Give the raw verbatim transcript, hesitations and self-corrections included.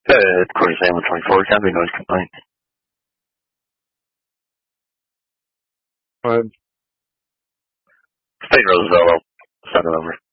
Uh, Corey Salmon twenty-four, can't be noise complaint. Fine. State Roosevelt, I'll send it over.